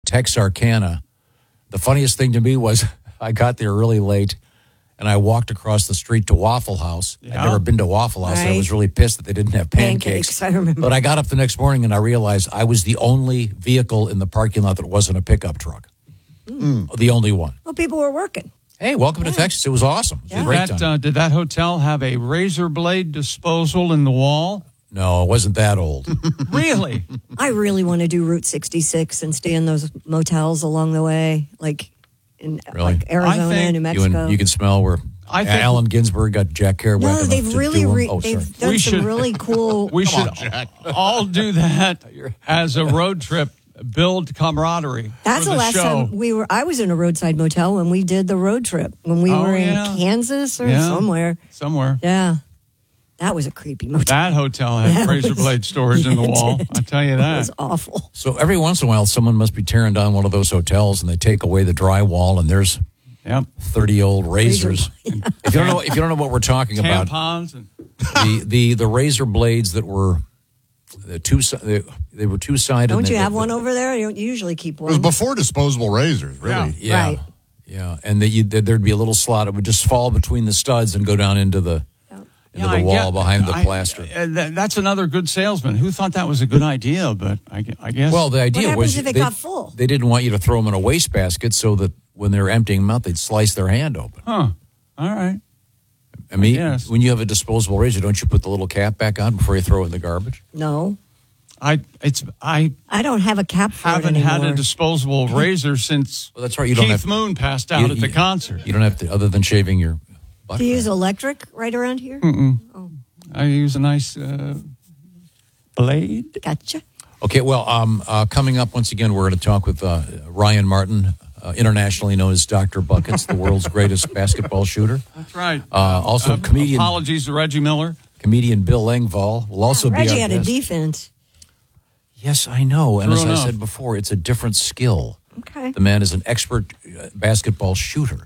Texarkana. The funniest thing to me was I got there really late, and I walked across the street to Waffle House. Yeah. I'd never been to Waffle House, and I was really pissed that they didn't have pancakes. I remember. But I got up the next morning, and I realized I was the only vehicle in the parking lot that wasn't a pickup truck. The only one. Well, people were working. Hey, welcome to Texas. It was awesome. It was a great time. Did that hotel have a razor blade disposal in the wall? No, it wasn't that old. Really? I really want to do Route 66 and stay in those motels along the way, like in like Arizona, New Mexico. You can smell where Allen Ginsberg got Jack Kerouac. No, they've really they've done some really cool. We should all do that as a road trip. Build camaraderie. That's the last time I was in a roadside motel when we did the road trip when we were in Kansas or somewhere. Yeah. That was a creepy motel. That hotel had razor blade storage in the wall. I tell you that. It was awful. So every once in a while, someone must be tearing down one of those hotels, and they take away the drywall, and there's 30-old razors. If you don't know what we're talking about, tampons and the razor blades that were they were two-sided. Don't you have one over there? You don't usually keep one. It was before disposable razors, really. Yeah. Right. Yeah, and there'd be a little slot. It would just fall between the studs and go down into the wall behind the plaster. That's another good salesman. Who thought that was a good idea? But I guess. Well, the idea was if it got full? They didn't want you to throw them in a wastebasket so that when they're emptying them out, they'd slice their hand open. Huh. All right. I mean, when you have a disposable razor, don't you put the little cap back on before you throw it in the garbage? No. I don't have a cap for haven't it anymore. had a disposable razor since that's right. Keith Moon passed out at the concert. You don't have to, other than shaving your butt. Do you use electric right around here? Mm-mm. Oh. I use a nice blade. Gotcha. Okay, well, coming up, once again, we're going to talk with Ryan Martin, internationally known as Dr. Buckets, the world's greatest basketball shooter. That's right. Also, comedian. Apologies to Reggie Miller. Comedian Bill Engvall will also be our guest. Reggie had a defense. Yes, I know. And as I said before, it's a different skill. Okay. The man is an expert basketball shooter.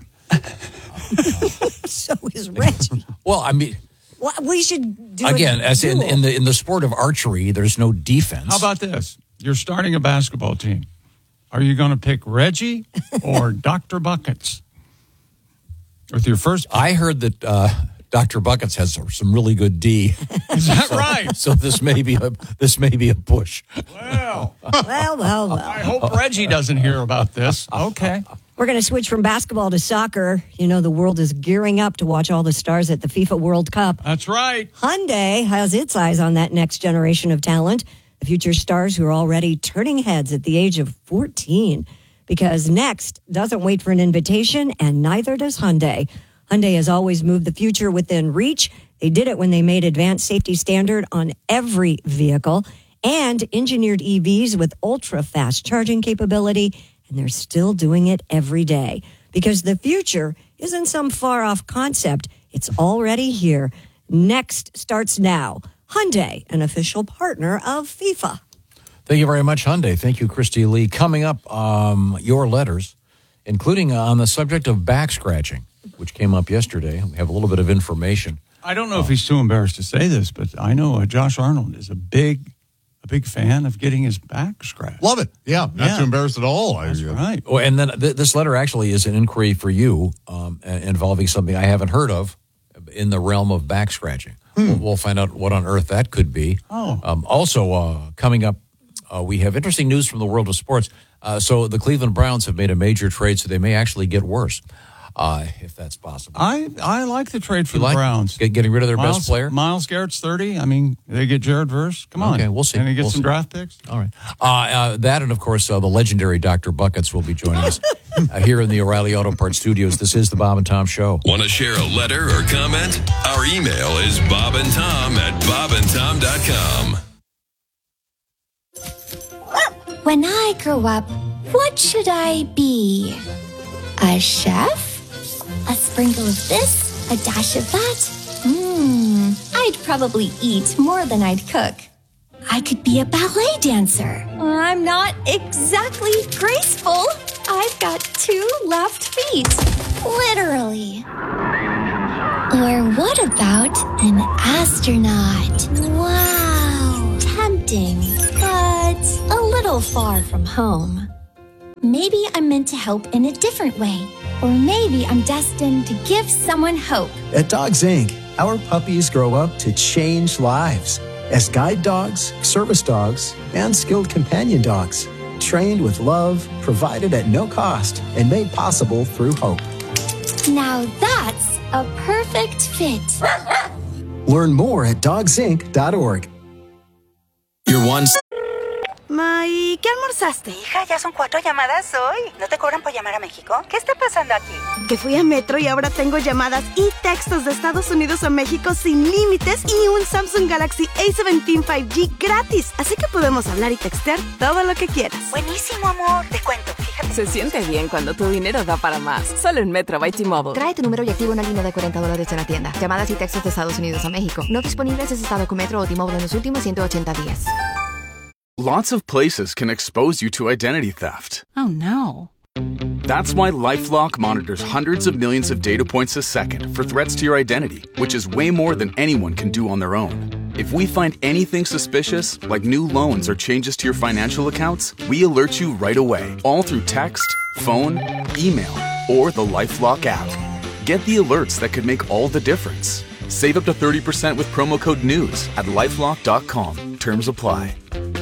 So is Reggie. Well, I mean, we should do again, as in the sport of archery, there's no defense. How about this? You're starting a basketball team. Are you going to pick Reggie or Dr. Buckets? With your first pick? I heard that Dr. Buckets has some really good D. Is that right? So this may be a push. Well. I hope Reggie doesn't hear about this. Okay. We're going to switch from basketball to soccer. You know, the world is gearing up to watch all the stars at the FIFA World Cup. That's right. Hyundai has its eyes on that next generation of talent, the future stars who are already turning heads at the age of 14. Because Next doesn't wait for an invitation, and neither does Hyundai. Hyundai has always moved the future within reach. They did it when they made advanced safety standard on every vehicle and engineered EVs with ultra-fast charging capability, and they're still doing it every day. Because the future isn't some far-off concept. It's already here. Next starts now. Hyundai, an official partner of FIFA. Thank you very much, Hyundai. Thank you, Christy Lee. Coming up, your letters, including on the subject of back scratching, which came up yesterday. We have a little bit of information. I don't know if he's too embarrassed to say this, but I know Josh Arnold is a big fan of getting his back scratched. Love it. Yeah, not too embarrassed at all. That's right. Oh, and then this letter actually is an inquiry for you involving something I haven't heard of in the realm of back scratching. We'll find out what on earth that could be. Also, coming up, we have interesting news from the world of sports. So the Cleveland Browns have made a major trade, so they may actually get worse, if that's possible. I like the trade for the Browns. Getting rid of their best player? Myles Garrett's 30. I mean, they get Jared Verse. Come on. Okay, we'll see. And they get some draft picks. All right. That and, of course, the legendary Dr. Buckets will be joining us here in the O'Reilly Auto Parts studios. This is the Bob and Tom Show. Want to share a letter or comment? Our email is bobandtom@bobandtom.com. When I grow up, what should I be? A chef? A sprinkle of this? A dash of that? I'd probably eat more than I'd cook. I could be a ballet dancer. I'm not exactly graceful. I've got 2 left feet. Literally. Or what about an astronaut? Wow. Tempting, but a little far from home. maybe I'm meant to help in a different way. Or maybe I'm destined to give someone hope. At Dogs Inc., our puppies grow up to change lives as guide dogs, service dogs, and skilled companion dogs. Trained with love, provided at no cost, and made possible through hope. Now that's a perfect fit. Learn more at dogsinc.org. Your one. May, ¿qué almorzaste? Hija, ya son 4 llamadas hoy. ¿No te cobran por llamar a México? ¿Qué está pasando aquí? Que fui a Metro y ahora tengo llamadas y textos de Estados Unidos a México sin límites y un Samsung Galaxy A17 5G gratis. Así que podemos hablar y textear todo lo que quieras. Buenísimo, amor. Te cuento, fíjate. Se siente bien cuando tu dinero da para más. Solo en Metro by T-Mobile. Trae tu número y activa una línea de $40 en la tienda. Llamadas y textos de Estados Unidos a México. No disponibles en estado con Metro o T-Mobile en los últimos 180 días. Lots of places can expose you to identity theft. Oh, no. That's why LifeLock monitors hundreds of millions of data points a second for threats to your identity, which is way more than anyone can do on their own. If we find anything suspicious, like new loans or changes to your financial accounts, we alert you right away, all through text, phone, email, or the LifeLock app. Get the alerts that could make all the difference. Save up to 30% with promo code NEWS at LifeLock.com. Terms apply.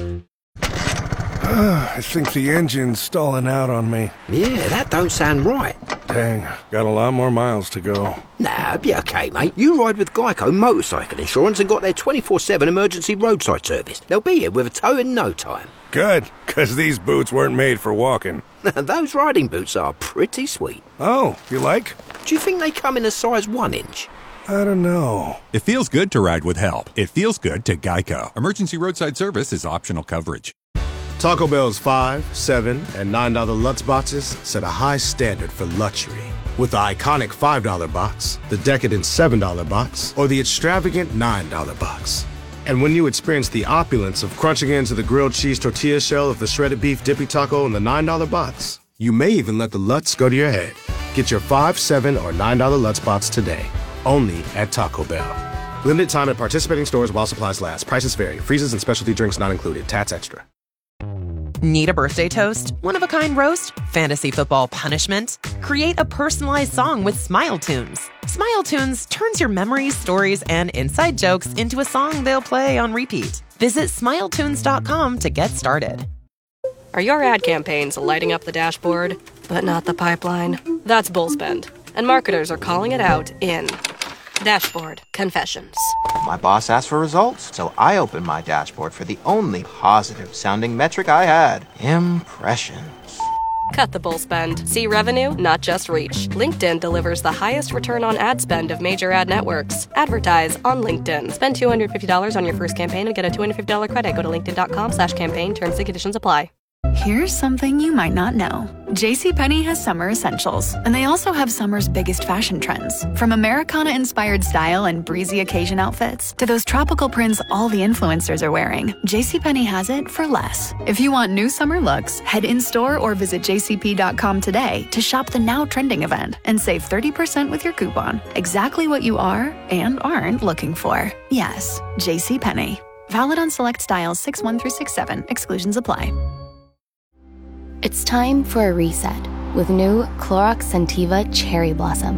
I think the engine's stalling out on me. Yeah, that don't sound right. Dang, got a lot more miles to go. Nah, it'll be okay, mate. You ride with Geico Motorcycle Insurance and got their 24/7 emergency roadside service. They'll be here with a tow in no time. Good, because these boots weren't made for walking. Those riding boots are pretty sweet. Oh, you like? Do you think they come in a size 1 inch? I don't know. It feels good to ride with help. It feels good to Geico. Emergency roadside service is optional coverage. Taco Bell's $5, $7, and $9 Lutz boxes set a high standard for luxury. With the iconic $5 box, the decadent $7 box, or the extravagant $9 box. And when you experience the opulence of crunching into the grilled cheese tortilla shell of the shredded beef dippy taco in the $9 box, you may even let the Lutz go to your head. Get your $5, $7, or $9 Lutz box today, only at Taco Bell. Limited time at participating stores while supplies last. Prices vary. Freezes and specialty drinks not included. Tats extra. Need a birthday toast? One-of-a-kind roast? Fantasy football punishment? Create a personalized song with Smile Tunes. Smile Tunes turns your memories, stories, and inside jokes into a song they'll play on repeat. Visit smiletunes.com to get started. Are your ad campaigns lighting up the dashboard, but not the pipeline? That's Bullspend, and marketers are calling it out in Dashboard Confessions. My boss asked for results, so I opened my dashboard for the only positive-sounding metric I had: impressions. Cut the bull spend. See revenue, not just reach. LinkedIn delivers the highest return on ad spend of major ad networks. Advertise on LinkedIn. Spend $250 on your first campaign and get a $250 credit. Go to linkedin.com/campaign. Terms and conditions apply. Here's something you might not know. JCPenney has summer essentials, and they also have summer's biggest fashion trends. From Americana-inspired style and breezy occasion outfits to those tropical prints all the influencers are wearing, JCPenney has it for less. If you want new summer looks, head in-store or visit jcp.com today to shop the now trending event and save 30% with your coupon. Exactly what you are and aren't looking for. Yes, JCPenney. Valid on select styles 6-1 through 6-7. Exclusions apply. It's time for a reset with new Clorox Scentiva Cherry Blossom.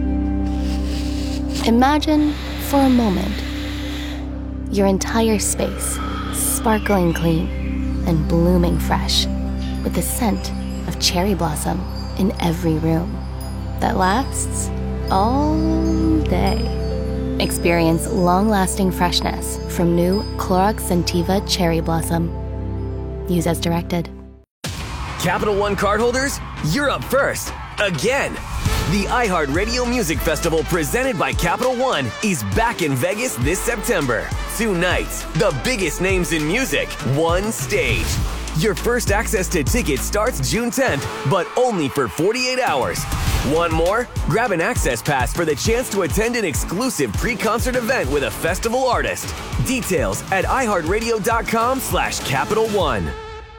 Imagine, for a moment, your entire space sparkling clean and blooming fresh with the scent of cherry blossom in every room that lasts all day. Experience long-lasting freshness from new Clorox Scentiva Cherry Blossom. Use as directed. Capital One cardholders, you're up first, again. The iHeartRadio Music Festival presented by Capital One is back in Vegas this September. 2 nights, the biggest names in music, one stage. Your first access to tickets starts June 10th, but only for 48 hours. Want more? Grab an access pass for the chance to attend an exclusive pre-concert event with a festival artist. Details at iHeartRadio.com/Capital One.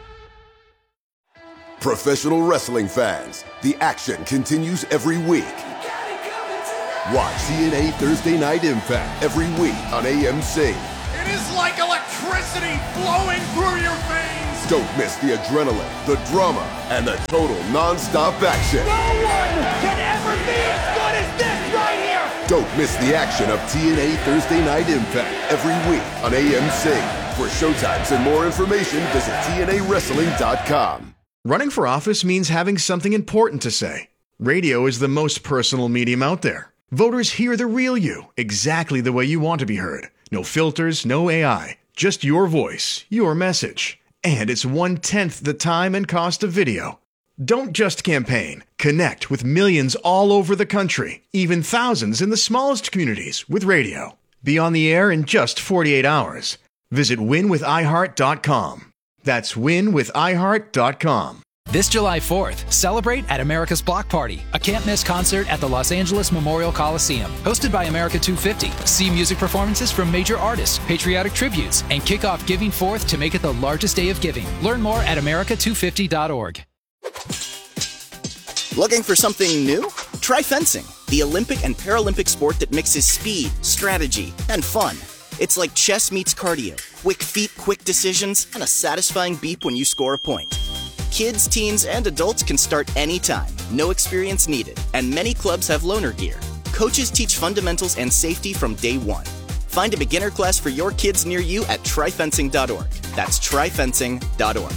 Professional wrestling fans, the action continues every week. Watch TNA Thursday Night Impact every week on AMC. It is like electricity flowing through your veins. Don't miss the adrenaline, the drama, and the total non-stop action. No one can ever be as good as this right here! Don't miss the action of TNA Thursday Night Impact every week on AMC. For showtimes and more information, visit TNAWrestling.com. Running for office means having something important to say. Radio is the most personal medium out there. Voters hear the real you, exactly the way you want to be heard. No filters, no AI, just your voice, your message. And it's 1/10 the time and cost of video. Don't just campaign. Connect with millions all over the country, even thousands in the smallest communities with radio. Be on the air in just 48 hours. Visit winwithiheart.com. That's winwithiheart.com. This July 4th, celebrate at America's Block Party, a can't-miss concert at the Los Angeles Memorial Coliseum. Hosted by America 250, see music performances from major artists, patriotic tributes, and kick off Giving Forth to make it the largest day of giving. Learn more at america250.org. Looking for something new? Try fencing, the Olympic and Paralympic sport that mixes speed, strategy, and fun. It's like chess meets cardio. Quick feet, quick decisions, and a satisfying beep when you score a point. Kids, teens, and adults can start anytime. No experience needed. And many clubs have loaner gear. Coaches teach fundamentals and safety from day one. Find a beginner class for your kids near you at tryfencing.org. That's tryfencing.org.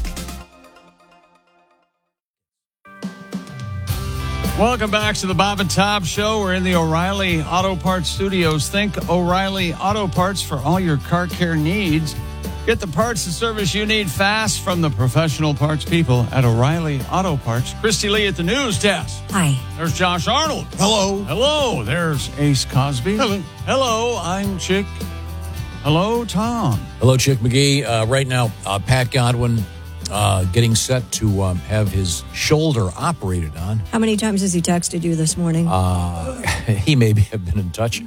Welcome back to the Bob and Tom Show. We're in the O'Reilly Auto Parts Studios. Think O'Reilly Auto Parts for all your car care needs. Get the parts and service you need fast from the professional parts people at O'Reilly Auto Parts. Christy Lee at the news desk. Hi. There's Josh Arnold. Hello. Hello. There's Ace Cosby. Hello. Hello. I'm Chick. Hello, Tom. Hello, Chick McGee. Right now, Pat Godwin getting set to have his shoulder operated on. How many times has he texted you this morning? He maybe have been in touch.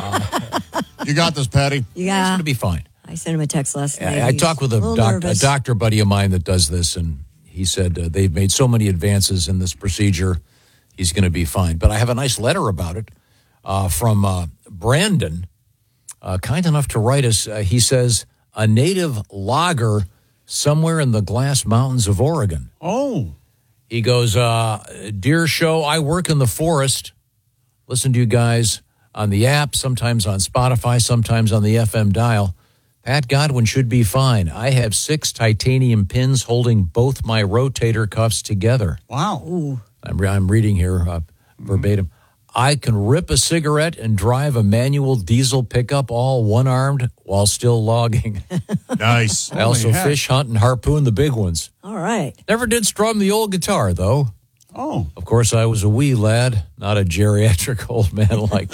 You got this, Patty. Yeah. It's going to be fine. I sent him a text last night. I talked with a doctor buddy of mine that does this, and he said they've made so many advances in this procedure, he's going to be fine. But I have a nice letter about it from Brandon, kind enough to write us. He says, a native logger somewhere in the Glass Mountains of Oregon. Oh. He goes, dear show, I work in the forest. Listen to you guys on the app, sometimes on Spotify, sometimes on the FM dial. Pat Godwin should be fine. I have 6 titanium pins holding both my rotator cuffs together. Wow. Ooh. I'm reading here verbatim. I can rip a cigarette and drive a manual diesel pickup all one-armed while still logging. Nice. I also fish, hunt, and harpoon the big ones. All right. Never did strum the old guitar, though. Oh. Of course, I was a wee lad, not a geriatric old man like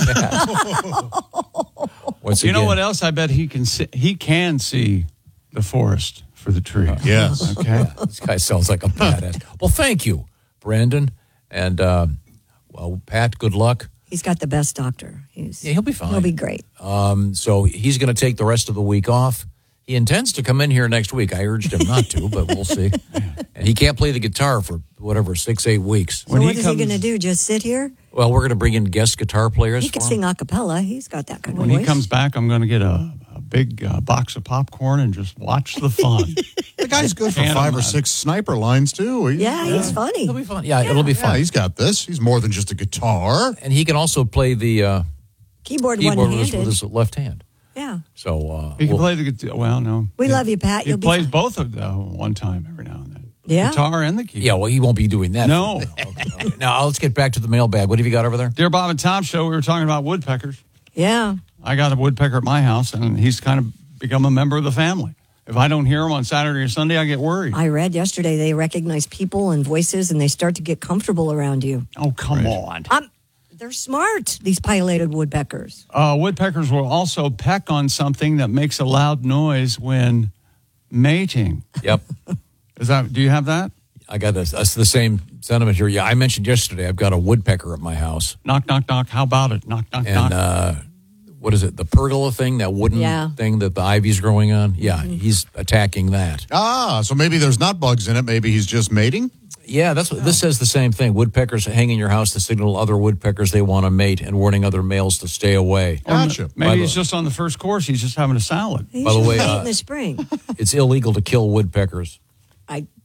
that. Once you again, know what else? I bet he can see the forest for the trees. Yes. Okay. This guy sounds like a badass. Well, thank you, Brandon. And, well, Pat, good luck. He's got the best doctor. He'll be fine. He'll be great. So he's going to take the rest of the week off. He intends to come in here next week. I urged him not to, but we'll see. And he can't play the guitar for, 6-8 weeks. So what is he going to do? Just sit here? Well, we're going to bring in guest guitar players. He can sing a cappella. He's got that kind of When voice. he comes back, I'm going to get a big box of popcorn and just watch the fun. The guy's good for 5 or 6 sniper lines, too. He's funny. It'll be fun. Yeah, it'll be fun. Yeah, he's got this. He's more than just a guitar. And he can also play the keyboard with his left hand. Yeah. So he can play the guitar. Well, no. We love you, Pat. He plays both of them one time every now and then. Yeah. Guitar and the keyboard. Yeah, well, he won't be doing that. No. Okay. Now, let's get back to the mailbag. What have you got over there? Dear Bob and Tom Show, we were talking about woodpeckers. Yeah. I got a woodpecker at my house, and he's kind of become a member of the family. If I don't hear him on Saturday or Sunday, I get worried. I read yesterday they recognize people and voices, and they start to get comfortable around you. Oh, come on. They're smart, these pileated woodpeckers. Woodpeckers will also peck on something that makes a loud noise when mating. Yep. Do you have that? I got this. That's the same sentiment here. Yeah, I mentioned yesterday I've got a woodpecker at my house. Knock, knock, knock. How about it? Knock, knock, knock. And what is it? The pergola thing, that wooden thing that the ivy's growing on? Yeah, he's attacking that. So maybe there's not bugs in it. Maybe he's just mating? Yeah, that's what this says. The same thing. Woodpeckers hang in your house to signal other woodpeckers they want to mate and warning other males to stay away. Gotcha. Maybe he's just on the first course. He's just having a salad. He By the should way, mate in the spring. It's illegal to kill woodpeckers.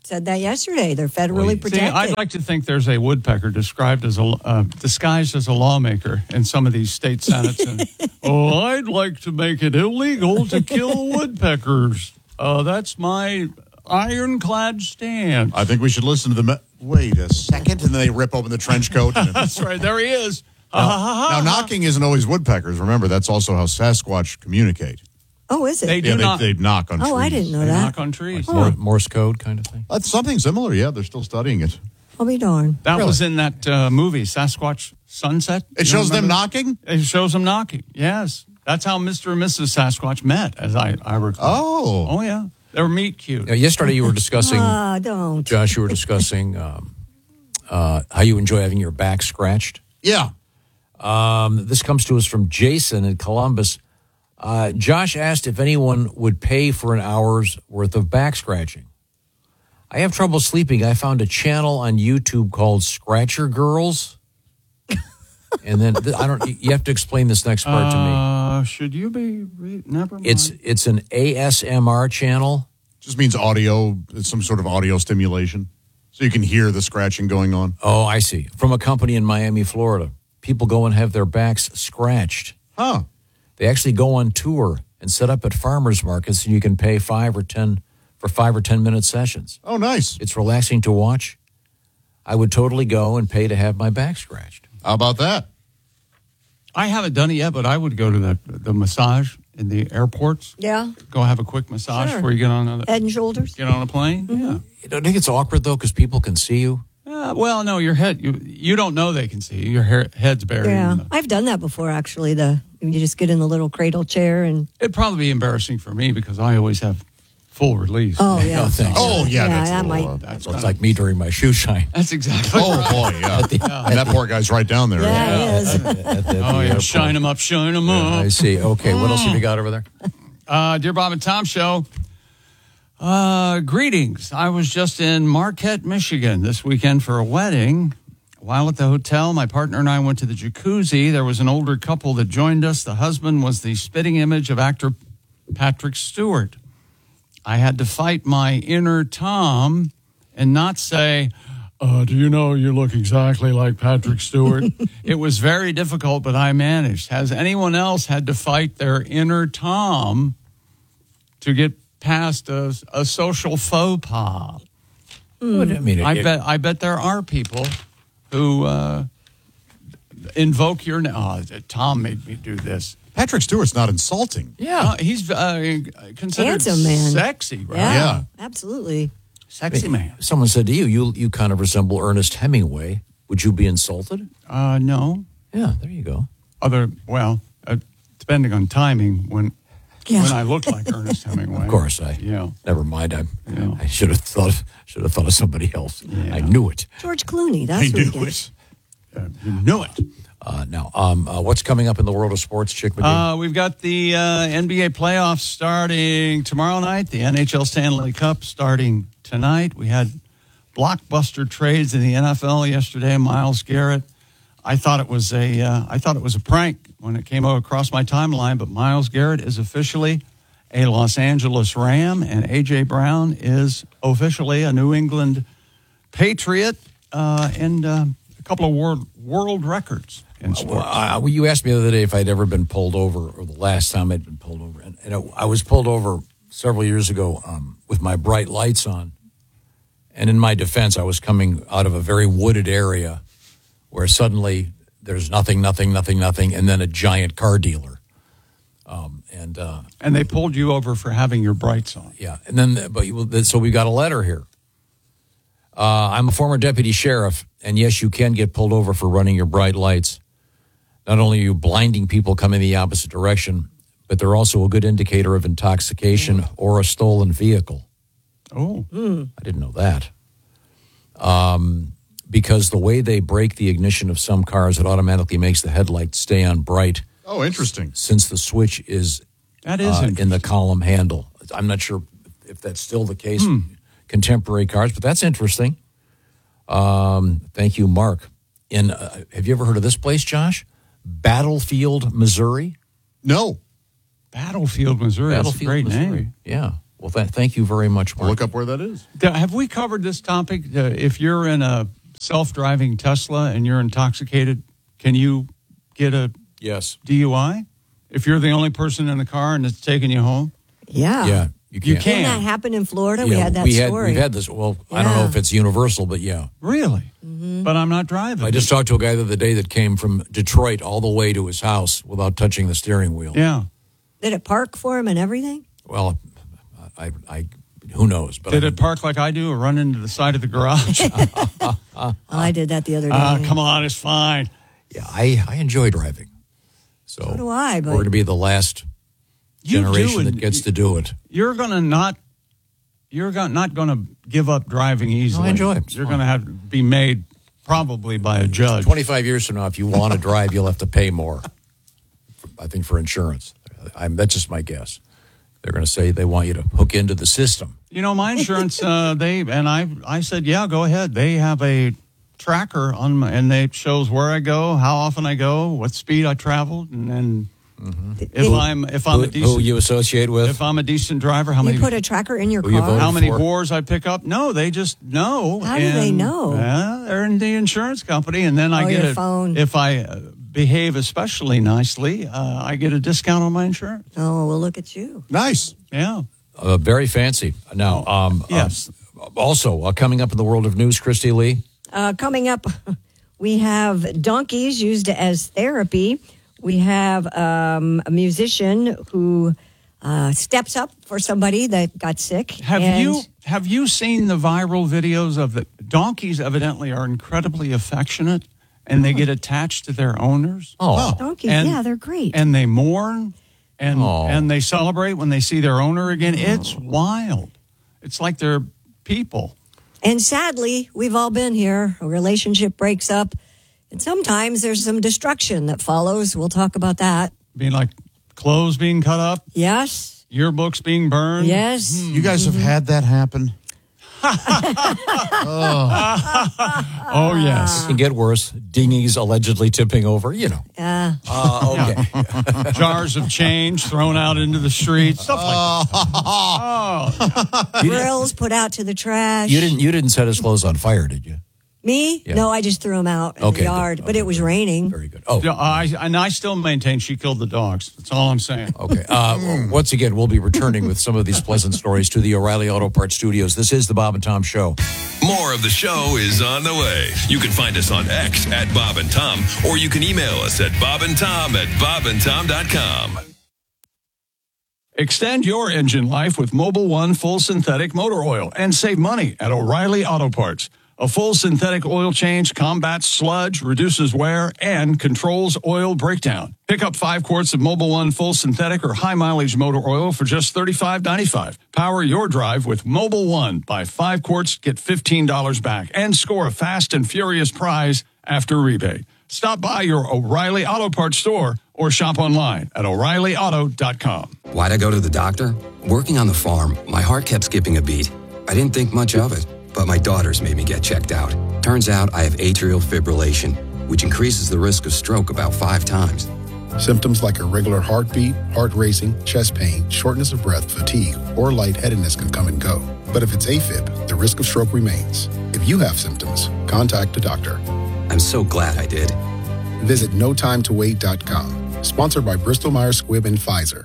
said that yesterday. They're federally protected. I'd like to think there's a woodpecker disguised as a lawmaker in some of these state senates. And, I'd like to make it illegal to kill woodpeckers. That's my ironclad stance. I think we should listen to the... Wait a second, and then they rip open the trench coat. That's right. There he is. Now, knocking isn't always woodpeckers. Remember, that's also how Sasquatch communicate. Oh, is it? They knock on trees. Oh, I didn't know They that. knock on trees. Like Morse code kind of thing. That's something similar, yeah. They're still studying it. I'll be darned. That was in that movie, Sasquatch Sunset. It shows them knocking? It shows them knocking, yes. That's how Mr. and Mrs. Sasquatch met, as I recall. Oh, yeah. They were meet cute. Yesterday you were discussing... don't. Josh, you were discussing how you enjoy having your back scratched. Yeah. This comes to us from Jason in Columbus. Josh asked if anyone would pay for an hour's worth of back scratching. I have trouble sleeping. I found a channel on YouTube called Scratcher Girls. And then you have to explain this next part to me. Should you be? Never mind. It's an ASMR channel. Just means audio. It's some sort of audio stimulation. So you can hear the scratching going on. Oh, I see. From a company in Miami, Florida. People go and have their backs scratched. Huh. They actually go on tour and set up at farmers markets, and you can pay 5 or 10 minute sessions. Oh, nice. It's relaxing to watch. I would totally go and pay to have my back scratched. How about that? I haven't done it yet, but I would go to the massage in the airports. Yeah. Go have a quick massage before you get on head and shoulders. Get on a plane. Mm-hmm. Yeah. You don't think it's awkward though, because people can see you? Well, no, your head. You don't know they can see you. Your head's buried. Yeah, I've done that before. Actually, you just get in the little cradle chair and it'd probably be embarrassing for me because I always have full release. Oh yeah. That's it's like me during my shoe shine. That's exactly. Oh boy, yeah. And that poor guy's right down there. Yeah, he is. Shine him up, shine him up. I see. Okay, what else have you got over there? Dear Bob and Tom Show. Greetings. I was just in Marquette, Michigan this weekend for a wedding. While at the hotel, my partner and I went to the jacuzzi. There was an older couple that joined us. The husband was the spitting image of actor Patrick Stewart. I had to fight my inner Tom and not say, do you know you look exactly like Patrick Stewart? It was very difficult, but I managed. Has anyone else had to fight their inner Tom to get past a social faux pas? I bet there are people who invoke your name. Oh, Tom made me do this. Patrick Stewart's not insulting. Yeah, he's considered handsome man. Sexy, right? Yeah, absolutely. Sexy man. Someone said to you kind of resemble Ernest Hemingway. Would you be insulted? No. Yeah, there you go. Depending on timing, when I look like Ernest Hemingway. Of course, never mind. I should have thought of somebody else. Yeah. I knew it. George Clooney. That's what knew it. You knew it. What's coming up in the world of sports, Chick McGee? We've got the NBA playoffs starting tomorrow night. The NHL Stanley Cup starting tonight. We had blockbuster trades in the NFL yesterday. Myles Garrett. I thought it was a prank when it came across my timeline, but Myles Garrett is officially a Los Angeles Ram, and A.J. Brown is officially a New England Patriot, and a couple of world records in sports. You asked me the other day if I'd ever been pulled over, or the last time I'd been pulled over. And I was pulled over several years ago with my bright lights on. And in my defense, I was coming out of a very wooded area where suddenly there's nothing, and then a giant car dealer. And they pulled you over for having your brights on. Yeah, and then so we got a letter here. I'm a former deputy sheriff, and yes, you can get pulled over for running your bright lights. Not only are you blinding people coming the opposite direction, but they're also a good indicator of intoxication or a stolen vehicle. Oh. I didn't know that. Because the way they break the ignition of some cars, it automatically makes the headlights stay on bright. Oh, interesting. Since the switch is in the column handle. I'm not sure if that's still the case in contemporary cars, but that's interesting. Thank you, Mark. Have you ever heard of this place, Josh? Battlefield, Missouri? No. Battlefield, Missouri. That's a great name. Yeah. Well, thank you very much, Mark. Look up where that is. Have we covered this topic? If you're in a self-driving Tesla and you're intoxicated, can you get a DUI? If you're the only person in the car and it's taking you home? Yeah. Yeah, you can. Didn't that happen in Florida? We had that story. We've had this. Well, I don't know if it's universal, but yeah. Really? Mm-hmm. But I'm not driving. I just talked to a guy the other day that came from Detroit all the way to his house without touching the steering wheel. Yeah. Did it park for him and everything? Well, I who knows? But Did it park like I do or run into the side of the garage? I did that the other day. Come on, it's fine. Yeah, I enjoy driving. So do I. But we're going to be the last generation that gets to do it. You're not going to give up driving easily. No, I enjoy it. You're going to have to be made probably by a judge. 25 years from now, if you want to drive, you'll have to pay more, I think, for insurance. That's just my guess. They're going to say they want you to hook into the system. You know, my insurance, I said, yeah, go ahead. They have a tracker and it shows where I go, how often I go, what speed I traveled, and then if I'm a decent, who you associate with, if I'm a decent driver, how many put a tracker in your car? How many wars I pick up? No, they just know. How do they know? They're in the insurance company, and then I get your phone. If I behave especially nicely, I get a discount on my insurance. Oh, well, look at you. Nice. Yeah. Very fancy. Now, yes. Also, coming up in the world of news, Christy Lee. Coming up, we have donkeys used as therapy. We have a musician who steps up for somebody that got sick. Have you seen the viral videos of the donkeys? Evidently, are incredibly affectionate, and they get attached to their owners. Oh, donkeys! Yeah, they're great. And they mourn, and they celebrate when they see their owner again. It's wild. It's like they're people. And sadly, we've all been here. A relationship breaks up. And sometimes there's some destruction that follows. We'll talk about that. Being like clothes being cut up? Yes. Yearbooks being burned? Yes. You guys have had that happen? Oh, yes. It can get worse. Dinghies allegedly tipping over, you know. Okay. Jars of change thrown out into the street. Stuff like that. Grills put out to the trash. You didn't set his clothes on fire, did you? Me? Yeah. No, I just threw them out in the yard, but it was raining. Very good. Oh, I still maintain she killed the dogs. That's all I'm saying. Okay. Once again, we'll be returning with some of these pleasant stories to the O'Reilly Auto Parts studios. This is the Bob and Tom Show. More of the show is on the way. You can find us on X at Bob and Tom, or you can email us at bobandtom@bobandtom.com. Extend your engine life with Mobil 1 full synthetic motor oil and save money at O'Reilly Auto Parts. A full synthetic oil change combats sludge, reduces wear, and controls oil breakdown. Pick up 5 quarts of Mobil 1 full synthetic or high-mileage motor oil for just $35.95. Power your drive with Mobil 1. Buy 5 quarts, get $15 back, and score a fast and furious prize after rebate. Stop by your O'Reilly Auto Parts store or shop online at O'ReillyAuto.com. Why'd I go to the doctor? Working on the farm, my heart kept skipping a beat. I didn't think much of it. But my daughters made me get checked out. Turns out I have atrial fibrillation, which increases the risk of stroke about 5 times. Symptoms like irregular heartbeat, heart racing, chest pain, shortness of breath, fatigue, or lightheadedness can come and go. But if it's AFib, the risk of stroke remains. If you have symptoms, contact a doctor. I'm so glad I did. Visit notimetowait.com. Sponsored by Bristol Myers Squibb and Pfizer.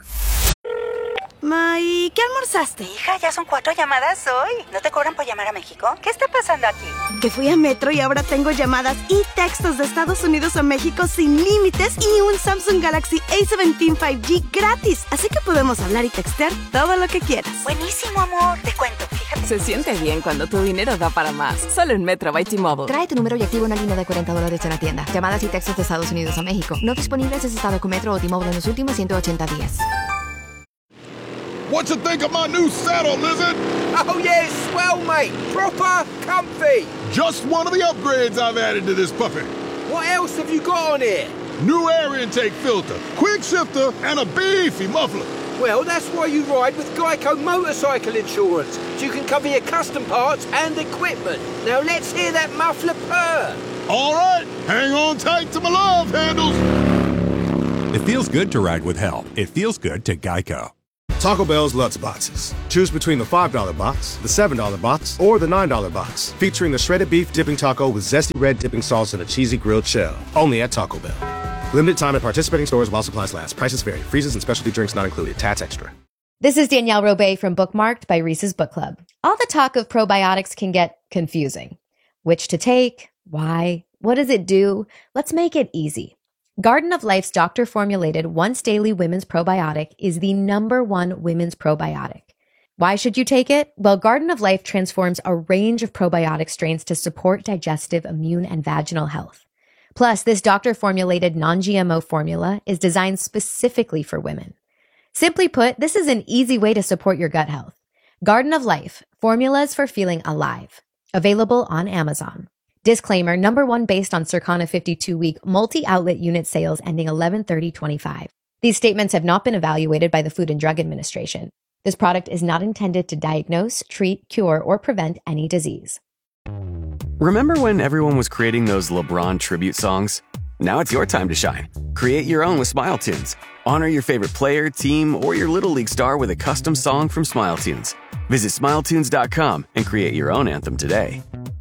¿Y qué almorzaste? Hija, ya son 4 llamadas hoy. ¿No te cobran por llamar a México? ¿Qué está pasando aquí? Que fui a Metro y ahora tengo llamadas y textos de Estados Unidos a México sin límites y un Samsung Galaxy A17 5G gratis. Así que podemos hablar y textear todo lo que quieras. Buenísimo, amor. Te cuento, fíjate. Se siente bien cuando tu dinero da para más. Solo en Metro by T-Mobile. Trae tu número y activa una línea de $40 en la tienda. Llamadas y textos de Estados Unidos a México. No disponibles si has estado con Metro o T-Mobile en los últimos 180 días. What you think of my new saddle, Lizard? Oh, yeah, it's swell, mate. Proper comfy. Just one of the upgrades I've added to this puppy. What else have you got on here? New air intake filter, quick shifter, and a beefy muffler. Well, that's why you ride with Geico Motorcycle Insurance. So you can cover your custom parts and equipment. Now let's hear that muffler purr. All right, hang on tight to my love handles. It feels good to ride with help. It feels good to Geico. Taco Bell's Lutz Boxes. Choose between the $5 box, the $7 box, or the $9 box, featuring the shredded beef dipping taco with zesty red dipping sauce and a cheesy grilled shell. Only at Taco Bell. Limited time at participating stores while supplies last. Prices vary. Freezes and specialty drinks not included. Tax extra. This is Danielle Robay from Bookmarked by Reese's Book Club. All the talk of probiotics can get confusing. Which to take? Why? What does it do? Let's make it easy. Garden of Life's doctor-formulated once daily women's probiotic is the #1 women's probiotic. Why should you take it? Well, Garden of Life transforms a range of probiotic strains to support digestive, immune, and vaginal health. Plus, this doctor-formulated non-GMO formula is designed specifically for women. Simply put, this is an easy way to support your gut health. Garden of Life, formulas for feeling alive. Available on Amazon. Disclaimer, #1 based on Circana 52-week multi-outlet unit sales ending 11/30/25. These statements have not been evaluated by the Food and Drug Administration. This product is not intended to diagnose, treat, cure, or prevent any disease. Remember when everyone was creating those LeBron tribute songs? Now it's your time to shine. Create your own with Smile Tunes. Honor your favorite player, team, or your Little League star with a custom song from Smile Tunes. Visit SmileTunes.com and create your own anthem today.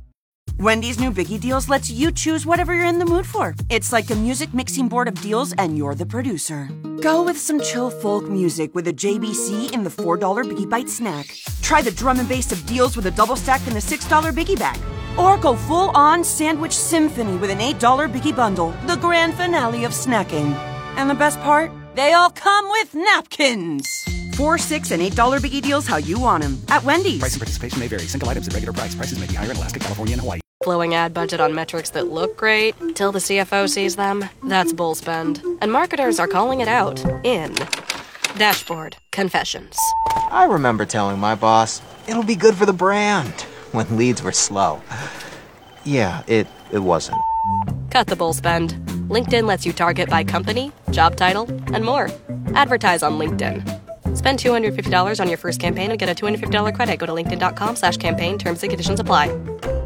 Wendy's new Biggie Deals lets you choose whatever you're in the mood for. It's like a music mixing board of deals, and you're the producer. Go with some chill folk music with a JBC in the $4 Biggie Bite snack. Try the drum and bass of deals with a double stack in the $6 Biggie Bag. Or go full-on sandwich symphony with an $8 Biggie Bundle, the grand finale of snacking. And the best part? They all come with napkins. $4, $6, and $8 Biggie Deals how you want them at Wendy's. Price and participation may vary. Single items at regular price. Prices may be higher in Alaska, California, and Hawaii. Blowing ad budget on metrics that look great till the CFO sees them. That's bull spend. And marketers are calling it out in Dashboard Confessions. I remember telling my boss, it'll be good for the brand, when leads were slow. Yeah, it wasn't. Cut the bull spend. LinkedIn lets you target by company, job title, and more. Advertise on LinkedIn. Spend $250 on your first campaign and get a $250 credit. Go to linkedin.com/campaign. Terms and conditions apply.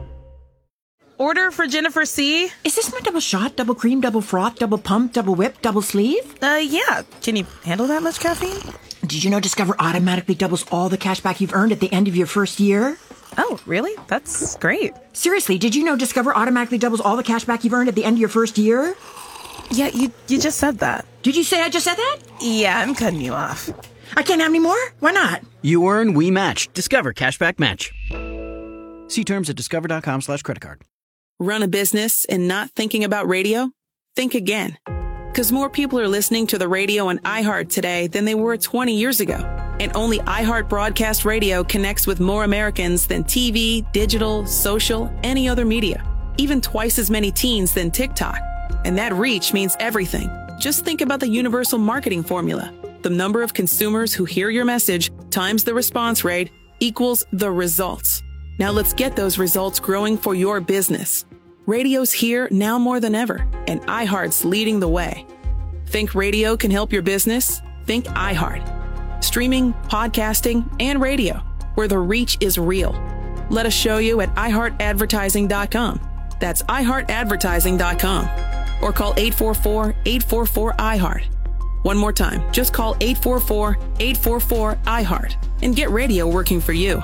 Order for Jennifer C. Is this my double shot, double cream, double froth, double pump, double whip, double sleeve? Yeah. Can you handle that much caffeine? Did you know Discover automatically doubles all the cash back you've earned at the end of your first year? Oh, really? That's great. Seriously, did you know Discover automatically doubles all the cash back you've earned at the end of your first year? Yeah, you just said that. Did you say I just said that? Yeah, I'm cutting you off. I can't have any more? Why not? You earn, we match. Discover Cashback Match. See terms at discover.com/creditcard. Run a business and not thinking about radio? Think again. Because more people are listening to the radio on iHeart today than they were 20 years ago. And only iHeart Broadcast Radio connects with more Americans than TV, digital, social, any other media. Even twice as many teens than TikTok. And that reach means everything. Just think about the universal marketing formula. The number of consumers who hear your message times the response rate equals the results. Now let's get those results growing for your business. Radio's here now more than ever, and iHeart's leading the way. Think radio can help your business? Think iHeart. Streaming, podcasting, and radio, where the reach is real. Let us show you at iHeartAdvertising.com. That's iHeartAdvertising.com. Or call 844-844-iHeart. One more time, just call 844-844-iHeart and get radio working for you.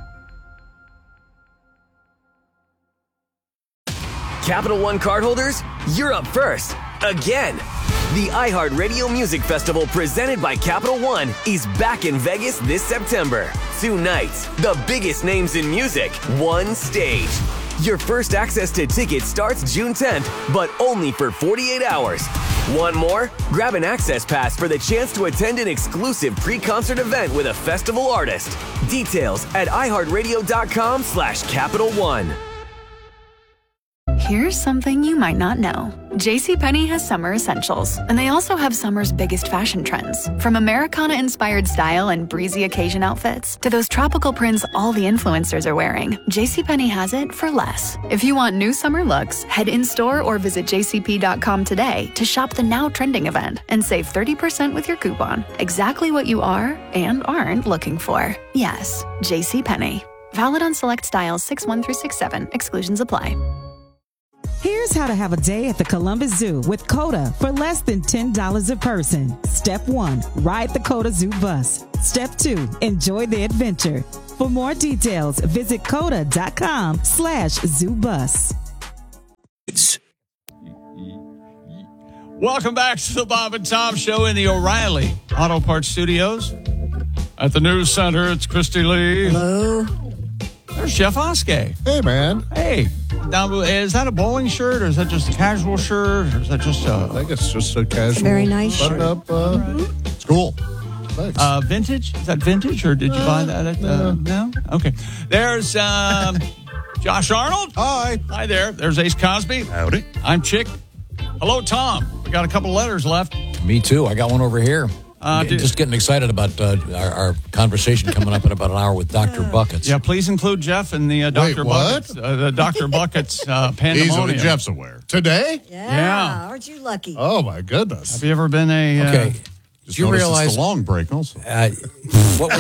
Capital One cardholders, you're up first. Again. The iHeartRadio Music Festival presented by Capital One is back in Vegas this September. 2 nights, the biggest names in music, one stage. Your first access to tickets starts June 10th, but only for 48 hours. Want more? Grab an access pass for the chance to attend an exclusive pre-concert event with a festival artist. Details at iHeartRadio.com/Capital One. Here's something you might not know. JCPenney has summer essentials, and they also have summer's biggest fashion trends. From Americana-inspired style and breezy occasion outfits to those tropical prints all the influencers are wearing, JCPenney has it for less. If you want new summer looks, head in-store or visit jcp.com today to shop the now trending event and save 30% with your coupon. Exactly what you are and aren't looking for. Yes, JCPenney. Valid on select styles 6-1 through 6-7. Exclusions apply. Here Here's how to have a day at the Columbus Zoo with CODA for less than $10 a person. Step 1, ride the CODA Zoo bus. Step 2, enjoy the adventure. For more details, visit coda.com/zoobus. Welcome back to the Bob and Tom Show in the O'Reilly Auto Parts Studios. At the News Center, it's Christy Lee. Hello. There's Jeff Oskey. Hey, man. Hey. Now, is that a bowling shirt, or is that just a casual shirt, or is that just I think it's just a casual. Very nice shirt. Up, It's cool. Thanks. Vintage? Is that vintage, or did you buy that at no? Okay. There's Josh Arnold. Hi. Hi there. There's Ace Cosby. Howdy. I'm Chick. Hello, Tom. We got a couple letters left. Me too. I got one over here. Just getting excited about our conversation coming up in about an hour with Dr. Buckets. Yeah, please include Jeff in the Dr. what? Buckets. The Dr. Buckets pandemonium. Easily, Jeff's aware. Today? Yeah. Aren't you lucky? Oh, my goodness. Have you ever been a... Okay. Did you realize the long break also? What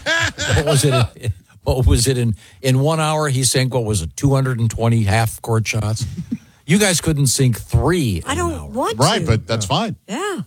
was it in 1 hour? He sank, 220 half-court shots? You guys couldn't sink 3 I don't want to. Right, to. but that's fine. Yeah.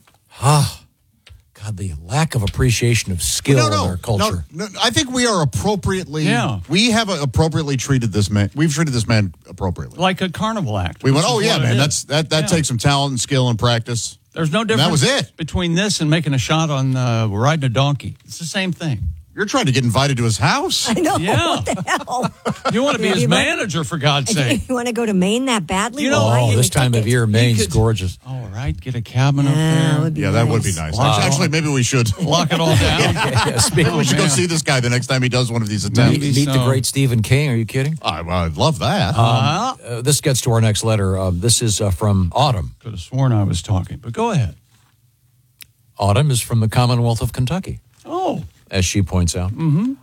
God, the lack of appreciation of skill in our culture. No, I think we are appropriately. Yeah. We have appropriately treated this man. We've treated this man appropriately. Like a carnival act. We went, man, that takes some talent and skill and practice. There's no difference that was it. Between this and making a shot on riding a donkey. It's the same thing. You're trying to get invited to his house? I know. Yeah. What the hell? You want to be his manager, for God's sake. You want to go to Maine that badly? You know, this time of year, Maine's gorgeous. All right, get a cabin up there. That would be nice. Actually, maybe we should. Lock it all down. Maybe we should go see this guy the next time he does one of these attempts. Meet the great Stephen King. Are you kidding? I'd love that. This gets to our next letter. This is from Autumn. Could have sworn I was talking, but go ahead. Autumn is from the Commonwealth of Kentucky. Oh. As she points out.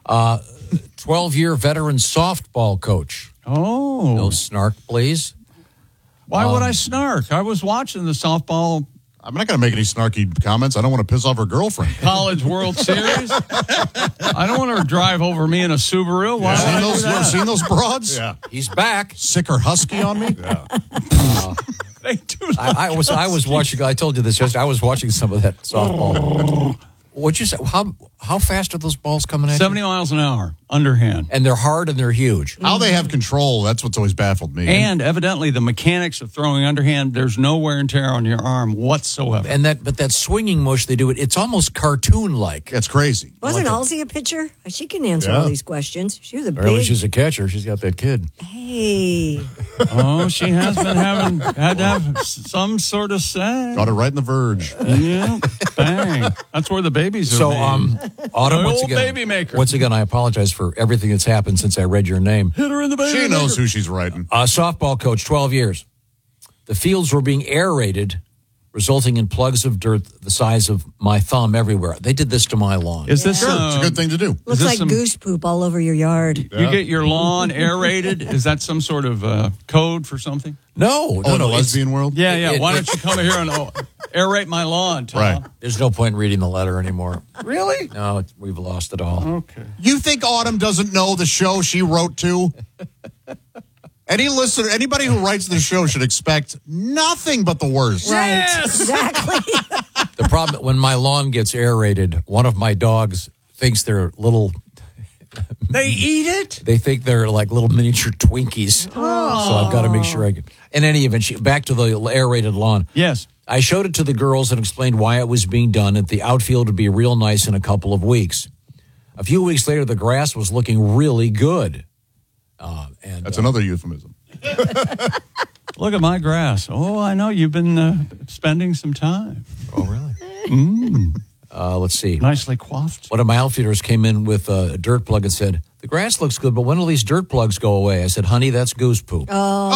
12-year veteran softball coach. Oh. No snark, please. Why would I snark? I was watching the softball. I'm not going to make any snarky comments. I don't want to piss off her girlfriend. College World Series. I don't want her to drive over me in a Subaru. Why seen those broads? Yeah. He's back. Sick or husky on me? Yeah. They do. I was watching. I told you this yesterday. I was watching some of that softball. What'd you say? How fast are those balls coming at 70 miles an hour, underhand. And they're hard and they're huge. How they have control, that's what's always baffled me. And evidently the mechanics of throwing underhand, there's no wear and tear on your arm whatsoever. But that swinging motion they do, it's almost cartoon-like. That's crazy. Wasn't Halsey a pitcher? She can answer all these questions. She was a Apparently she's a catcher. She's got that kid. Hey. Oh, she has been had to have some sort of say. Got it right in the verge. Yeah. Bang. That's where the babies are made. Autumn, once again, baby maker. Once again, I apologize for everything that's happened since I read your name. Hit her in the baby She knows maker. who she's writing. Softball coach, 12 years. The fields were being aerated, resulting in plugs of dirt the size of my thumb everywhere. They did this to my lawn. Is this it's a good thing to do. Looks like goose poop all over your yard. You get your lawn aerated? Is that some sort of code for something? No. In a lesbian world? Yeah. Why don't you come here and aerate my lawn, Tom? Right. There's no point in reading the letter anymore. Really? No, we've lost it all. Okay. You think Autumn doesn't know the show she wrote to? Any listener, anybody who writes the show should expect nothing but the worst. Right. Yes. Exactly. The problem, when my lawn gets aerated, one of my dogs thinks they're little... They eat it? They think they're like little miniature Twinkies. Oh. So I've got to make sure I can... In any event, back to the aerated lawn. Yes. I showed it to the girls and explained why it was being done, and the outfield would be real nice in a couple of weeks. A few weeks later, the grass was looking really good. That's another euphemism. Look at my grass. Oh, I know. You've been spending some time. Oh, really? Let's see. Nicely coiffed. One of my outfitters came in with a dirt plug and said, the grass looks good, but when will these dirt plugs go away? I said, honey, that's goose poop.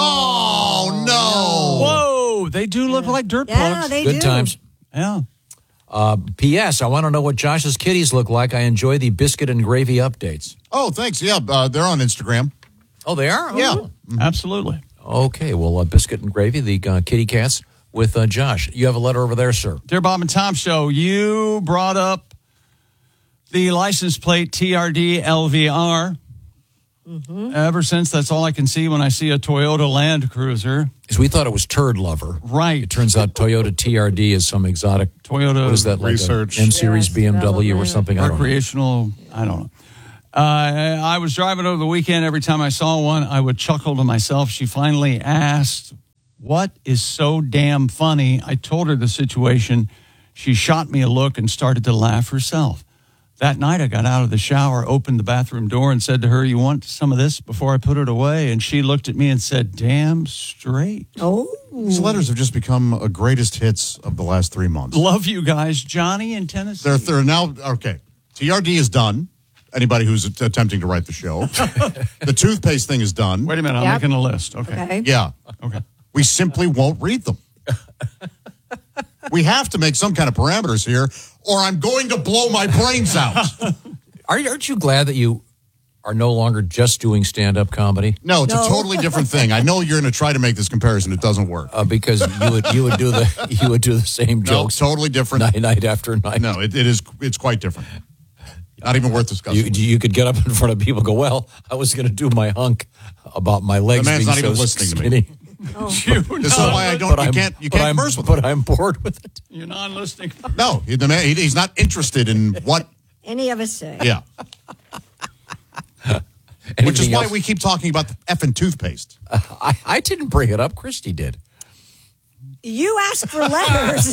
Oh no. Whoa, they do look like dirt plugs. Yeah, they Good do. times. Yeah. P.S. I want to know what Josh's kitties look like. I enjoy the biscuit and gravy updates. Oh, thanks. Yeah, they're on Instagram. Oh, they are? Yeah. Absolutely. Okay, well, biscuit and gravy, the kitty cats with Josh. You have a letter over there, sir. Dear Bob and Tom Show, you brought up the license plate TRD LVR. Ever since, that's all I can see when I see a Toyota Land Cruiser. Because we thought it was Turd Lover. Right. It turns out Toyota TRD is some exotic Toyota what is that, like research. M-Series BMW or something? Recreational, I don't know. I was driving over the weekend. Every time I saw one, I would chuckle to myself. She finally asked, "What is so damn funny?" I told her the situation. She shot me a look and started to laugh herself. That night, I got out of the shower, opened the bathroom door, and said to her, "You want some of this before I put it away?" And she looked at me and said, "Damn straight." Oh. These letters have just become a greatest hits of the last 3 months. Love you guys. Johnny in Tennessee. They're now, okay. TRD is done. Anybody who's attempting to write the show. The toothpaste thing is done. Wait a minute. I'm making a list. Okay. Yeah. Okay. We simply won't read them. We have to make some kind of parameters here, or I'm going to blow my brains out. Aren't you glad that you are no longer just doing stand-up comedy? No, it's a totally different thing. I know you're going to try to make this comparison. It doesn't work. Because you would do the same jokes. No, totally different. Night after night. No, it's quite different. Not even worth discussing. You could get up in front of people and go, "Well, I was going to do my hunk about my legs The man's being not even so listening skinny." to me. This is why I don't. You can't converse with him. But I'm bored with it. You're not listening. No, the man, he's not interested in what Any of us say. Yeah. Which is why we keep talking about the effing toothpaste. I didn't bring it up. Christy did. You asked for letters.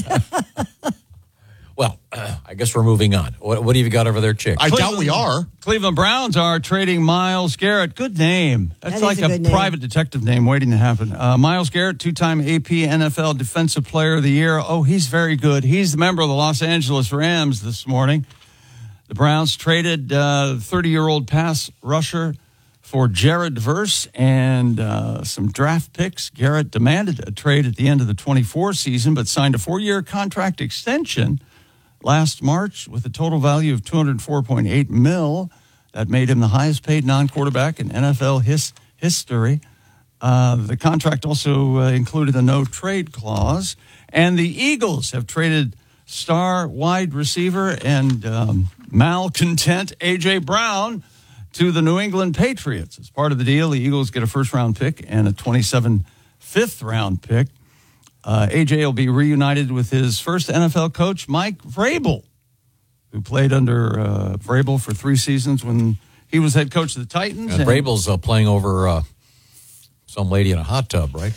Well, I guess we're moving on. What have you got over there, Chick? I doubt we are. Cleveland Browns are trading Myles Garrett. Good name. That's That like is a a good name. private detective name waiting to happen. Myles Garrett, two-time AP NFL Defensive Player of the Year. Oh, he's very good. He's the member of the Los Angeles Rams this morning. The Browns traded 30-year-old pass rusher for Jared Verse and some draft picks. Garrett demanded a trade at the end of the 24 season, but signed a 4-year contract extension last March with a total value of $204.8 million. That made him the highest paid non-quarterback in NFL history. The contract also included a no-trade clause. And the Eagles have traded star wide receiver and malcontent A.J. Brown to the New England Patriots. As part of the deal, the Eagles get a first-round pick and a 27 fifth-round pick. A.J. will be reunited with his first NFL coach, Mike Vrabel, who played under Vrabel for 3 seasons when he was head coach of the Titans. And Vrabel's playing over some lady in a hot tub, right?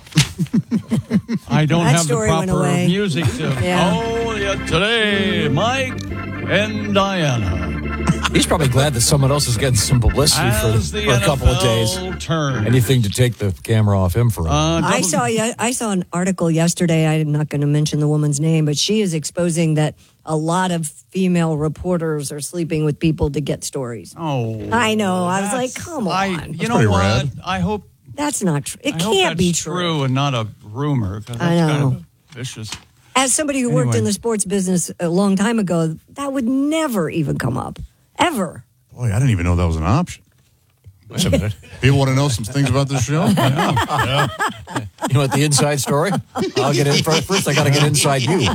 I don't That have the story went proper away. music to. Yeah. Oh, yeah, today, Mike and Diana. He's probably glad that someone else is getting some publicity As for the a couple of days. NFL turn. Anything to take the camera off him for. I saw an article yesterday. I'm not going to mention the woman's name, but she is exposing that a lot of female reporters are sleeping with people to get stories. Oh, I know. I was like, come on. You know what? rad. I hope That's not true. It I hope can't be that's true. and not a rumor. 'Cause that's I know. kind of vicious. As somebody who worked Anyway. in the sports business a long time ago, that would never even come up. Ever. Boy, I didn't even know that was an option. Wait a minute. People want to know some things about this show? Yeah. You want the inside story? I'll get in first. First, I got to get inside you.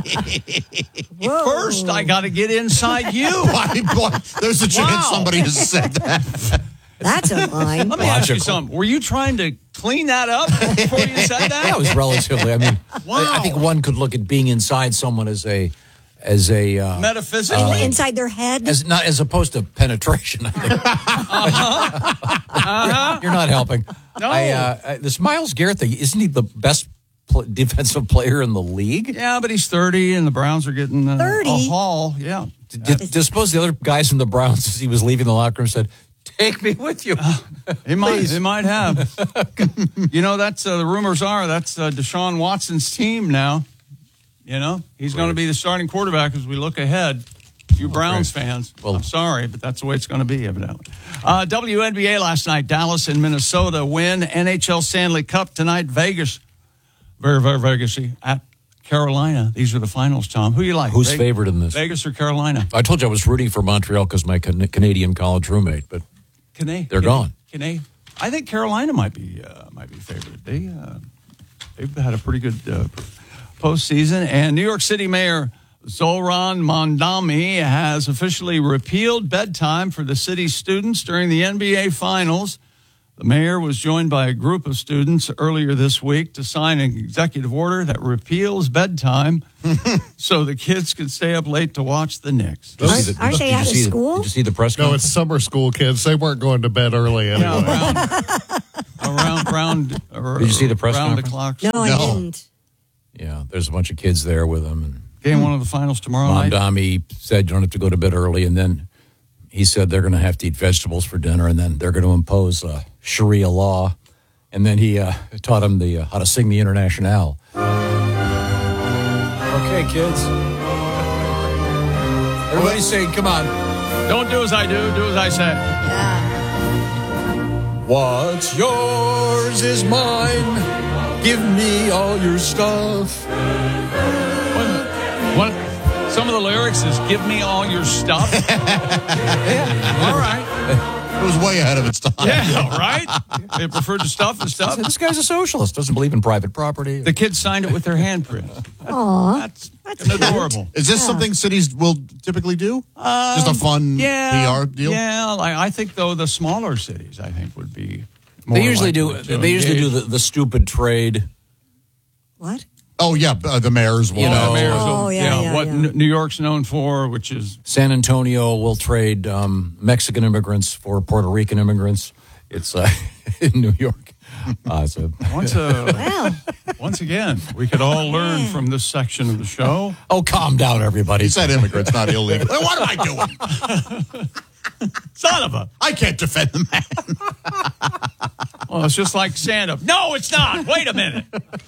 First, I got to get inside you. Boy, there's a chance Wow. somebody has said that. That's a line. Let me ask you Logical. something. Were you trying to clean that up before you said that? That was relatively. I mean, Wow. I think one could look at being inside someone as a Metaphysical. Inside their head? as opposed to penetration. I think you're not helping. No. This Myles Garrett thing, isn't he the best defensive player in the league? Yeah, but he's 30, and the Browns are getting 30? a haul. Yeah. Do you suppose the other guys from the Browns, as he was leaving the locker room, said, "Take me with you"? They might have. You know, that's the rumors are that's Deshaun Watson's team now. You know, he's going to be the starting quarterback as we look ahead. You Browns fans, well, I'm sorry, but that's the way it's going to be, evidently. WNBA last night, Dallas and Minnesota win. NHL Stanley Cup tonight, Vegas. Very, very Vegas-y at Carolina. These are the finals, Tom. Who you like? Who's favored in this? Vegas or Carolina? I told you I was rooting for Montreal because my Canadian college roommate, but they're gone. I think Carolina might be favored. They've had a pretty good postseason. And New York City Mayor Zoran Mondami has officially repealed bedtime for the city's students during the NBA Finals. The mayor was joined by a group of students earlier this week to sign an executive order that repeals bedtime so the kids can stay up late to watch the Knicks. Aren't they out of school? Did you see the press No, conference? it's summer school kids. They weren't going to bed early anyway. Around Did you see the press around the conference? clock. No, I didn't. Yeah, there's a bunch of kids there with them. And Game one of the finals tomorrow night. Mondami said you don't have to go to bed early, and then he said they're going to have to eat vegetables for dinner, and then they're going to impose Sharia law. And then he taught them how to sing the Internationale. Okay, kids. Everybody's saying, come on. Don't do as I do, do as I say. What's yours is mine. Give me all your stuff. Some of the lyrics is "Give me all your stuff." All right. It was way ahead of its time. Yeah, right. They preferred to stuff and stuff. This guy's a socialist. Doesn't believe in private property. The kids signed it with their handprint. Aw, that's adorable. Is this something cities will typically do? Just a fun PR deal? Yeah, I think though the smaller cities, I think would be. More They usually likely do. to They usually do engage. the stupid trade. What? Oh, yeah, the mayor's will. You know, what New York's known for, which is San Antonio will trade Mexican immigrants for Puerto Rican immigrants. It's in New York. So once again, we could all learn from this section of the show. Oh, calm down, everybody. He said immigrants, not illegal. What am I doing? Son of a! I can't defend the man. Well, it's just like Santa. No, it's not. Wait a minute.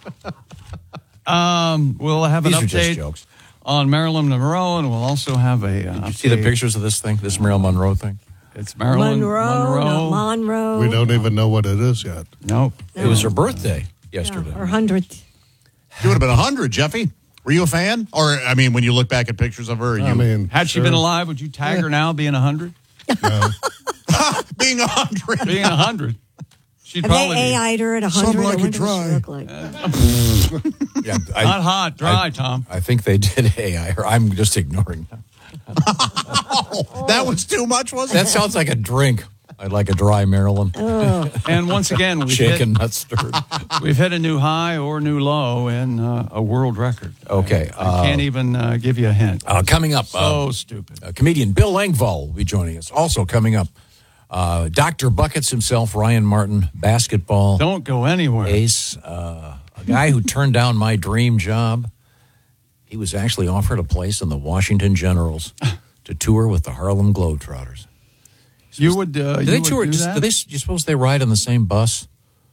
We'll have an These are just update jokes. on Marilyn Monroe, and we'll also have a. Did you see the pictures of this thing? This Marilyn Monroe thing? It's Marilyn Monroe. Monroe. We don't even know what it is yet. Nope. It was her birthday yesterday. Or 100th. You would have been 100, Jeffy. Were you a fan? Or, I mean, when you look back at pictures of her, Had she been alive, would you tag her now being 100? No. Being 100. Being 100. She'd Have probably they AI'd her at 100? Some like I it wonder what dry. she looked like. Yeah, not hot, dry, Tom. I think they did AI her. I'm just ignoring that. That was too much, wasn't That sounds like a drink. I'd like a dry Maryland. And once again, we've Shaken, not stirred. We've hit a new high or new low in a world record. Okay. I can't even give you a hint. Coming up. So stupid. Comedian Bill Engvall will be joining us. Also coming up, Dr. Buckets himself, Ryan Martin, basketball. Don't go anywhere. Ace, a guy who turned down my dream job. He was actually offered a place in the Washington Generals to tour with the Harlem Globetrotters. You would. Do they tour? Do you suppose they ride on the same bus?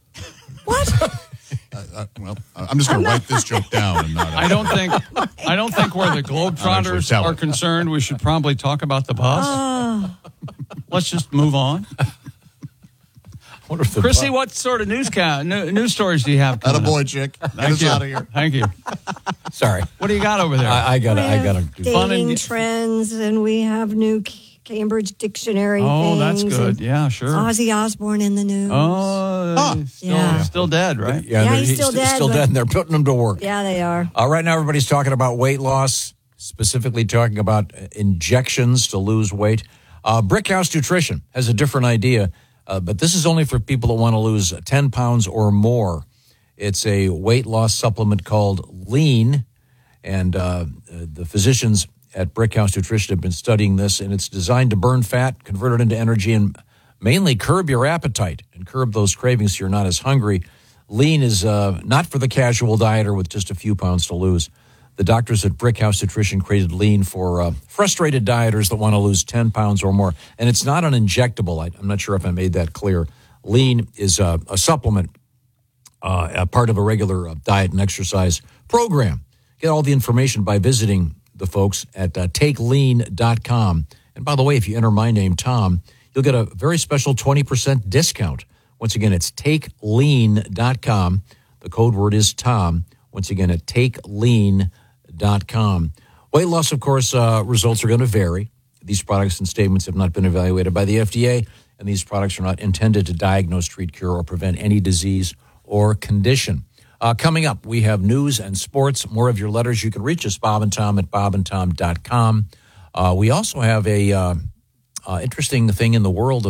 Well, I'm just going to write this joke down. And not I don't think where the Globetrotters are concerned, we should probably talk about the bus. Let's just move on. Chrissy, what sort of news stories do you have? Attaboy, chick. Get us out of here. Thank you. Sorry. What do you got over there? I gotta do Dating trends, and we have new Cambridge Dictionary Oh, things. that's good. and Yeah, sure. Ozzy Osbourne in the news. Oh, still dead, right? Yeah, he's still dead, Still but- dead, and they're putting him to work. Yeah, they are. Right now, everybody's talking about weight loss, specifically talking about injections to lose weight. Brickhouse Nutrition has a different idea, but this is only for people that want to lose 10 pounds or more. It's a weight loss supplement called Lean, and the physicians at Brickhouse Nutrition have been studying this, and it's designed to burn fat, convert it into energy, and mainly curb your appetite and curb those cravings so you're not as hungry. Lean is not for the casual dieter with just a few pounds to lose. The doctors at Brickhouse Nutrition created Lean for frustrated dieters that want to lose 10 pounds or more. And it's not an injectable. I'm not sure if I made that clear. Lean is a supplement, a part of a regular diet and exercise program. Get all the information by visiting the folks at takelean.com. And by the way, if you enter my name, Tom, you'll get a very special 20% discount. Once again, it's takelean.com. The code word is Tom. Once again, at takelean.com. Weight loss, of course, results are going to vary. These products and statements have not been evaluated by the FDA, and these products are not intended to diagnose, treat, cure, or prevent any disease or condition. Coming up, we have news and sports. More of your letters. You can reach us, Bob and Tom, at bobandtom.com. We also have a interesting thing in the world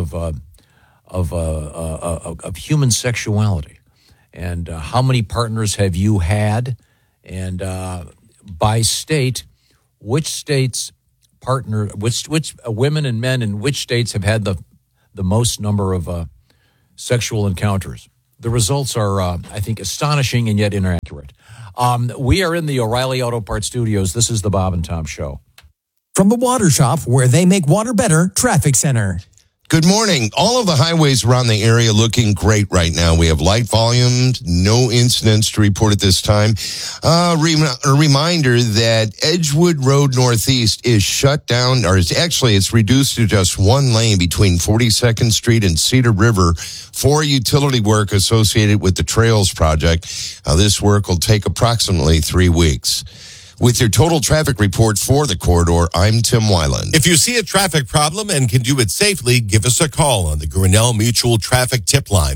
of human sexuality. And how many partners have you had? And by state, which states partner, which women and men in which states have had the most number of sexual encounters? The results are, I think, astonishing and yet inaccurate. We are in the O'Reilly Auto Parts Studios. This is the Bob and Tom Show. From the Water Shop, where they make water better, Traffic Center. Good morning. All of the highways around the area looking great right now. We have light volumes, no incidents to report at this time. A reminder that Edgewood Road Northeast is shut down, or it's reduced to just one lane between 42nd Street and Cedar River for utility work associated with the Trails project. This work will take approximately 3 weeks. With your total traffic report for the corridor, I'm Tim Weiland. If you see a traffic problem and can do it safely, give us a call on the Grinnell Mutual Traffic Tip Line,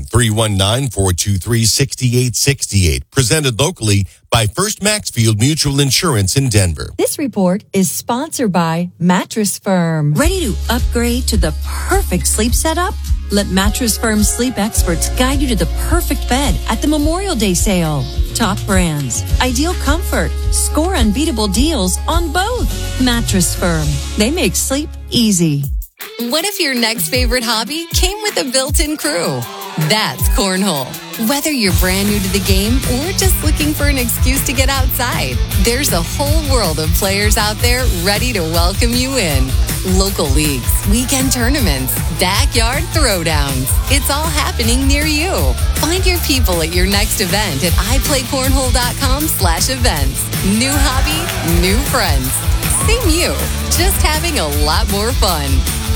319-423-6868. Presented locally by First Maxfield Mutual Insurance in Denver. This report is sponsored by Mattress Firm. Ready to upgrade to the perfect sleep setup? Let Mattress Firm's sleep experts guide you to the perfect bed at the Memorial Day sale. Top brands, ideal comfort, score unbeatable deals on both. Mattress Firm. They make sleep easy. What if your next favorite hobby came with a built-in crew? That's Cornhole. Whether you're brand new to the game or just looking for an excuse to get outside, there's a whole world of players out there ready to welcome you in. Local leagues, weekend tournaments, backyard throwdowns. It's all happening near you. Find your people at your next event at iPlayCornhole.com/events. New hobby, new friends. Same you, just having a lot more fun.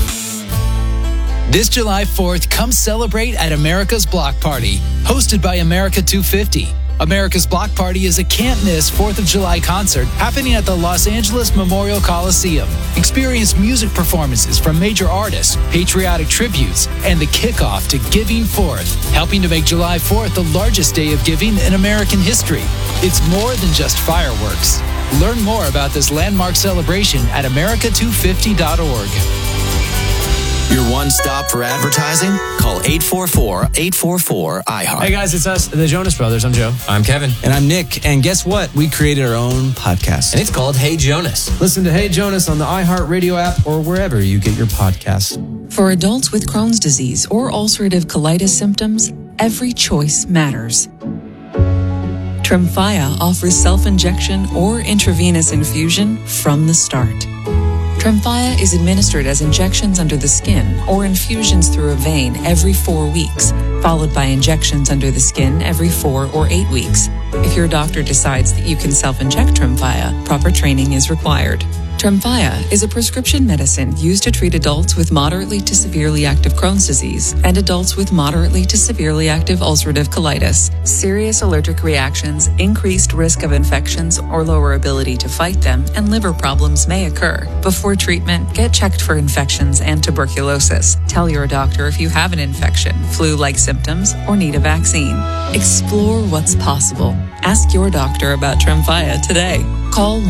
This July 4th, come celebrate at America's Block Party, hosted by America 250. America's Block Party is a can't-miss 4th of July concert happening at the Los Angeles Memorial Coliseum. Experience music performances from major artists, patriotic tributes, and the kickoff to Giving Forth, helping to make July 4th the largest day of giving in American history. It's more than just fireworks. Learn more about this landmark celebration at america250.org. Your one stop for advertising? Call 844-844-iHeart. Hey guys, it's us, the Jonas Brothers. I'm Joe. I'm Kevin. And I'm Nick. And guess what? We created our own podcast. And it's called Hey Jonas. Listen to Hey Jonas on the iHeart Radio app or wherever you get your podcasts. For adults with Crohn's disease or ulcerative colitis symptoms, every choice matters. Tremfya offers self-injection or intravenous infusion from the start. Tremfya is administered as injections under the skin or infusions through a vein every 4 weeks, followed by injections under the skin every 4 or 8 weeks. If your doctor decides that you can self-inject Tremfya, proper training is required. Tremfya is a prescription medicine used to treat adults with moderately to severely active Crohn's disease and adults with moderately to severely active ulcerative colitis. Serious allergic reactions, increased risk of infections or lower ability to fight them, and liver problems may occur. Before treatment, get checked for infections and tuberculosis. Tell your doctor if you have an infection, flu-like symptoms, or need a vaccine. Explore what's possible. Ask your doctor about Tremfya today. Call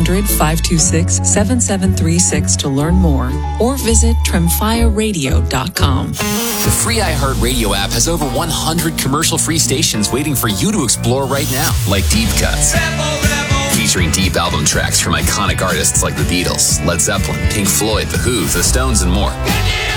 1-800-526-7736 to learn more or visit TremfyaRadio.com. The free iHeartRadio app has over 100 commercial-free stations waiting for you to explore right now, like Deep Cuts. Featuring deep album tracks from iconic artists like the Beatles, Led Zeppelin, Pink Floyd, The Who, The Stones, and more.